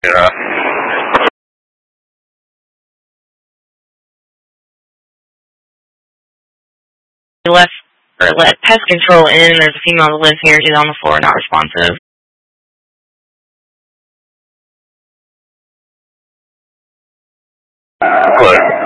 Yeah. Let pest control in. There's a female that lives here. She's on the floor, not responsive. What?